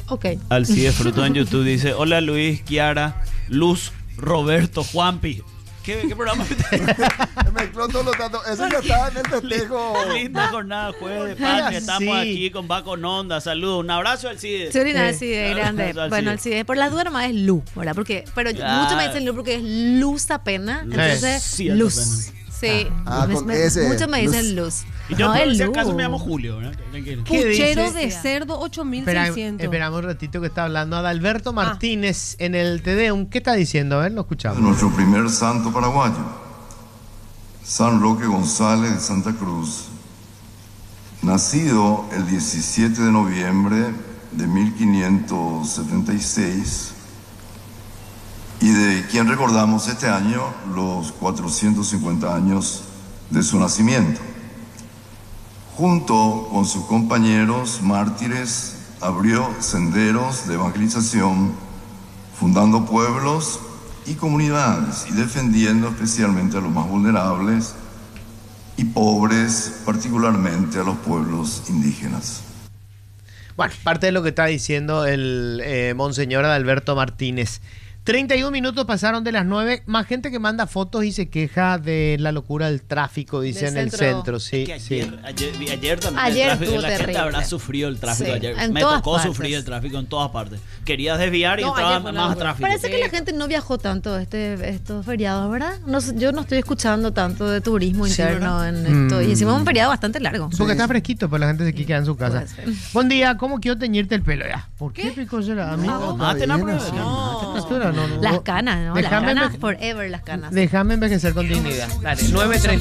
Ok. Alcides Fruto en YouTube dice: hola Luis, Kiara, Luz, Roberto, Juanpi. ¿Qué programa? Mezcló todos los datos. Eso ya estaba en el festejo. Linda jornada, jueves de patria. Estamos aquí con Baco Nonda. Saludos. Un abrazo, Alcides. Soy una Alcides grande. Bueno, Alcides, por las dudas nomás es Lu, ¿verdad? Pero muchos me dicen Lu porque es luz apenas. Entonces, Sí, luz. Sí. Con ese. Muchos me dicen luz. Y yo, No, por es si Lu. acaso, me llamo Julio, ¿verdad? Tranquilo. Puchero dice? de cerdo, 8.600. Esperamos un ratito que está hablando Adalberto Martínez en el Tedeum. ¿Qué está diciendo? A ver, lo escuchamos. Nuestro primer santo paraguayo, San Roque González de Santa Cruz, nacido el 17 de noviembre de 1576 y de quien recordamos este año los 450 años de su nacimiento. Junto con sus compañeros mártires, abrió senderos de evangelización, fundando pueblos y comunidades y defendiendo especialmente a los más vulnerables y pobres, particularmente a los pueblos indígenas. Bueno, parte de lo que está diciendo el monseñor Adalberto Martínez. 31 minutos pasaron de las 9. Más gente que manda fotos y se queja de la locura del tráfico, dice Del en el centro. centro. Sí, Que sí. ayer también Ayer el tráfico, estuvo la gente terrible. habrá sufrido el tráfico Sí, ayer. en Me todas tocó partes. sufrir el tráfico en todas partes. Querías desviar y No, entraba ayer fue una más locura. tráfico. Parece que la gente no viajó tanto estos feriados, ¿verdad? No, yo no estoy escuchando tanto de turismo interno en esto. Y encima es un feriado bastante largo. Porque está fresquito, pues la gente se queda en su casa. Puede ser. Buen día, ¿cómo quiero teñirte el pelo? Ya. ¿Por qué pico será? A mí No, Mate la bien prueba. así. no. Las canas, ¿no? Las Déjame canas enveje- forever, las canas. Déjame envejecer con dignidad. Dale, 9:30.